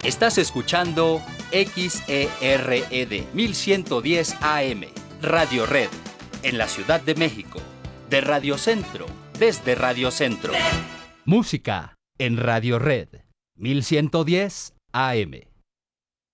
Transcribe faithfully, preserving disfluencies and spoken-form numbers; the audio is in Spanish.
Estás escuchando X E R E D mil ciento diez A M, Radio Red, en la Ciudad de México, de Radio Centro, desde Radio Centro. Música en Radio Red, mil ciento diez A M.